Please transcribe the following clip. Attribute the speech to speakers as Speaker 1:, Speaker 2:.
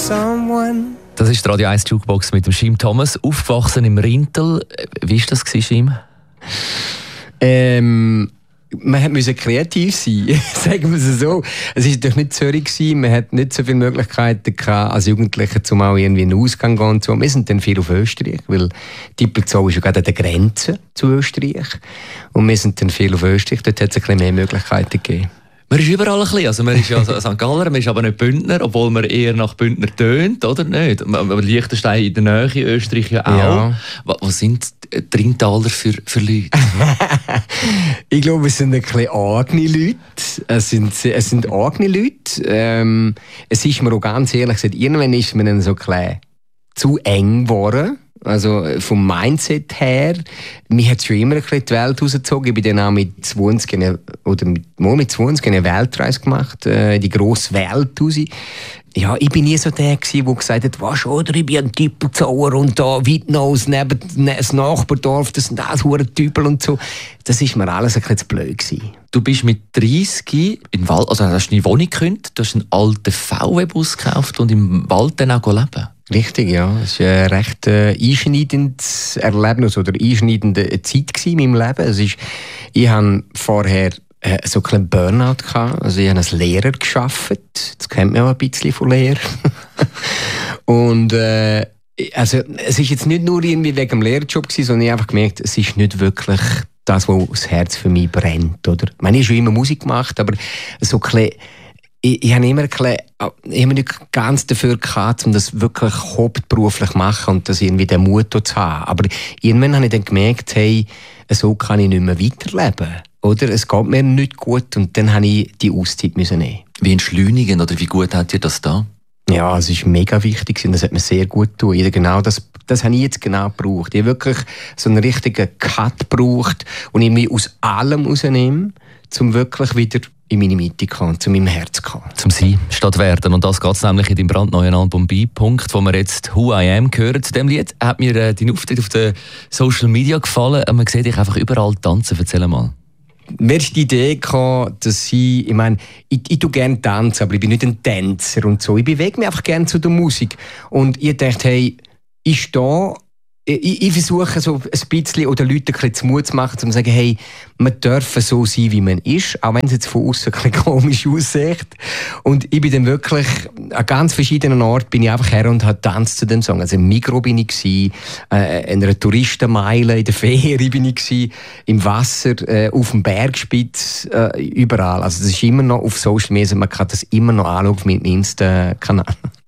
Speaker 1: someone.
Speaker 2: Das ist die Radio 1 Jukebox mit dem Schim Thomas, aufgewachsen im Rintel. Wie war das, Schim?
Speaker 3: Man musste kreativ sein, sagen wir es so. Es war natürlich nicht Zürich, man hatte nicht so viele Möglichkeiten gehabt, als Jugendliche, um auch irgendwie in den Ausgang zu gehen. So. Wir sind dann viel auf Österreich, weil Diepelsau ist ja gerade an der Grenze zu Österreich. Und wir sind dann viel auf Österreich, dort hat es ein bisschen mehr Möglichkeiten gegeben.
Speaker 2: Man ist überall ein bisschen. Also man ist ja St. Galler, man ist aber nicht Bündner, obwohl man eher nach Bündner tönt, oder nicht? Liechtenstein in der Nähe, Österreich ja auch. Ja. Was sind die Rintaler für Leute?
Speaker 3: Ich glaube, es sind ein bisschen eigene Leute. Es sind eigene Leute. Es ist mir auch ganz ehrlich gesagt, irgendwann ist mir dann so ein bisschen zu eng geworden. Also vom Mindset her, mich hat schon immer ein bisschen die Welt rausgezogen. Ich bin dann auch mit 20 eine Weltreise gemacht, die grosse Welt raus. Ja, ich bin nie so der gewesen, der gesagt hat, was oder ich bin ein Diepelsauer und da weit noch neben das Nachbardorf, das sind alles Hurentypen und so. Das ist mir alles ein bisschen zu blöd gewesen.
Speaker 2: Du bist mit 30 im Wald, also hast du eine Wohnung gekündigt, du hast einen alten VW-Bus gekauft und im Wald dann auch leben.
Speaker 3: Richtig, ja. Es war ein recht einschneidendes Erlebnis oder einschneidende Zeit in meinem Leben. Ich habe vorher so ein Burnout gehabt. Also ich habe als Lehrer gearbeitet. Das kennt man auch ein bisschen von Lehrer. Und also es ist jetzt nicht nur irgendwie wegen dem Lehrerjob gewesen, sondern ich habe einfach gemerkt, es ist nicht wirklich das, wo das Herz für mich brennt. Oder? Ich meine, ich habe schon immer Musik gemacht, aber so ein bisschen ich habe immer nicht ganz dafür gehabt, um das wirklich hauptberuflich zu machen und das irgendwie den Mut zu haben. Aber irgendwann habe ich dann gemerkt, hey, so kann ich nicht mehr weiterleben. Oder? Es geht mir nicht gut und dann habe ich die Auszeit nehmen.
Speaker 2: Wie entschleunigen oder wie gut hat dir das da?
Speaker 3: Ja, es ist mega wichtig und das hat mir sehr gut getan. Genau das habe ich jetzt genau gebraucht. Ich habe wirklich so einen richtigen Cut gebraucht und ich mich aus allem rausnehme, um wirklich wieder in meine Mitte zu kommen, zu meinem Herz zu kommen.
Speaker 2: Zum Sein statt werden. Und das geht es nämlich in deinem brandneuen Album «B-Punkt», wo wir jetzt «Who I Am» hören. Zu diesem Lied hat mir dein Auftritt auf den Social Media gefallen. Man sieht dich einfach überall tanzen. Erzähl mal.
Speaker 3: Mir ist die Idee gekommen, dass ich tue gerne tanzen, aber ich bin nicht ein Tänzer und so. Ich bewege mich einfach gerne zu der Musik. Und ich dachte, hey, ich versuche so ein bisschen oder Leuten ein bisschen Mut zu machen, um zu sagen, hey, man darf so sein, wie man ist, auch wenn es jetzt von außen ein bisschen komisch aussieht. Und ich bin dann wirklich an ganz verschiedenen Orten bin ich einfach her und habe getanzt zu dem Song. Also im Migros bin ich gewesen, in einer Touristenmeile in der Ferie bin ich gewesen, im Wasser, auf dem Bergspitz, überall. Also das ist immer noch auf Social Media, man kann das immer noch anschauen auf meinem Insta-Kanal.